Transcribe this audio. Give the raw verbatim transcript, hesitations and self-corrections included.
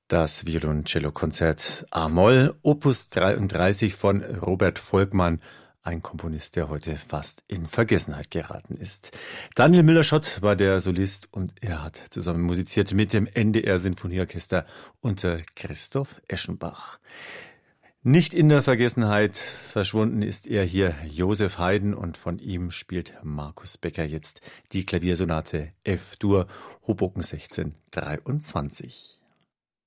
Das Violoncello-Konzert A-Moll, Opus dreiunddreißig von Robert Volkmann, ein Komponist, der heute fast in Vergessenheit geraten ist. Daniel Müller-Schott war der Solist und er hat zusammen musiziert mit dem N D R-Sinfonieorchester unter Christoph Eschenbach. Nicht in der Vergessenheit verschwunden ist er hier, Joseph Haydn, und von ihm spielt Markus Becker jetzt die Klaviersonate F-Dur, Hoboken sechzehn dreiundzwanzig.